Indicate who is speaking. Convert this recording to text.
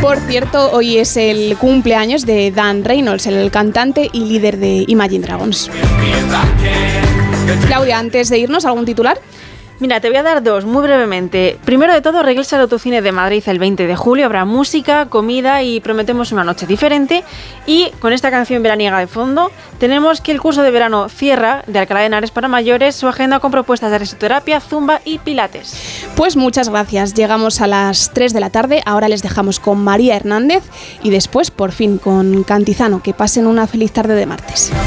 Speaker 1: Por cierto, hoy es el cumpleaños de Dan Reynolds, el cantante y líder de Imagine Dragons. Claudia, antes de irnos, ¿algún titular?
Speaker 2: Mira, te voy a dar dos, muy brevemente. Primero de todo, regresa al Autocine de Madrid el 20 de julio. Habrá música, comida y prometemos una noche diferente. Y con esta canción veraniega de fondo, tenemos que el curso de verano cierra de Alcalá de Henares para mayores su agenda con propuestas de risoterapia, zumba y pilates.
Speaker 1: Pues muchas gracias. Llegamos a las 3 de la tarde. Ahora les dejamos con María Hernández y después, por fin, con Cantizano. Que pasen una feliz tarde de martes.